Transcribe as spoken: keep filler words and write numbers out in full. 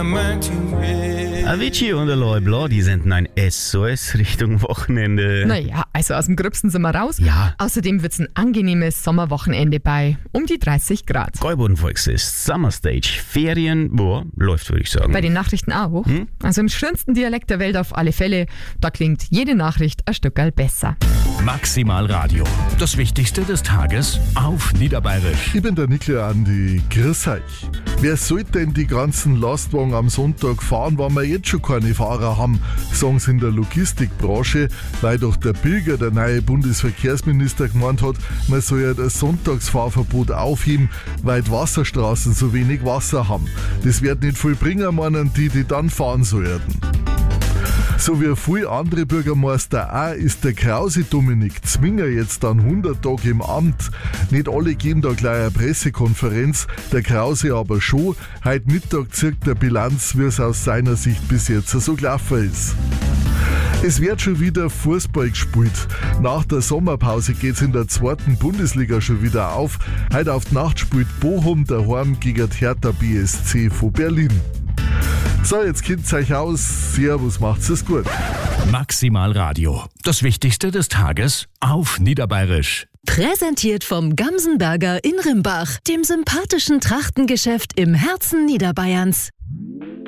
Avicii und Aloy Blau, die senden ein S O S Richtung Wochenende. Naja, also aus dem Gröbsten sind wir raus. Ja. Außerdem wird es ein angenehmes Sommerwochenende bei um die dreißig Grad. Gäuboden Volksfest, Summer Stage, Ferien, boah, läuft, würde ich sagen. Bei den Nachrichten auch. Hm? Also im schönsten Dialekt der Welt auf alle Fälle. Da klingt jede Nachricht ein Stückerl besser. Maximal Radio. Das Wichtigste des Tages auf Niederbayerisch. Ich bin der Niklas Andi. Grüß euch. Wer sollte denn die ganzen Lastwagen am Sonntag fahren, wenn wir jetzt schon keine Fahrer haben, sagen sie in der Logistikbranche, weil doch der Pilger, der neue Bundesverkehrsminister, gemeint hat, man soll ja das Sonntagsfahrverbot aufheben, weil die Wasserstraßen so wenig Wasser haben. Das wird nicht viel bringen, meinen die, die dann fahren sollten. So wie viele andere Bürgermeister auch, ist der Krause Dominik Zwinger jetzt dann hundert Tage im Amt. Nicht alle geben da gleich eine Pressekonferenz, der Krause aber schon. Heute Mittag zirkt der Bilanz, wie es aus seiner Sicht bis jetzt so gelaufen ist. Es wird schon wieder Fußball gespielt. Nach der Sommerpause geht's in der zweiten Bundesliga schon wieder auf. Heute auf die Nacht spielt Bochum daheim gegen die Hertha B S C von Berlin. So, jetzt kennt's euch aus. Servus, macht's es gut. Maximal Radio. Das Wichtigste des Tages auf Niederbayerisch. Präsentiert vom Gamsenberger in Rimbach, dem sympathischen Trachtengeschäft im Herzen Niederbayerns.